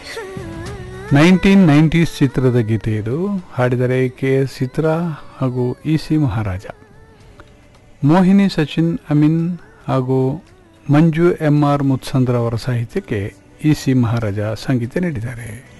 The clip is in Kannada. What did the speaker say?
1990s ಚಿತ್ರದ ಗೀತೆ ಇದು. ಹಾಡಿದರೆ KS ಚಿತ್ರ ಹಾಗೂ EC ಮಹಾರಾಜ. ಮೋಹಿನಿ ಸಚಿನ್ ಅಮೀನ್ ಹಾಗೂ ಮಂಜು MR ಮುತ್ಸಂದ್ರ ಅವರ ಸಾಹಿತ್ಯಕ್ಕೆ EC ಮಹಾರಾಜ ಸಂಗೀತ ನೀಡಿದ್ದಾರೆ.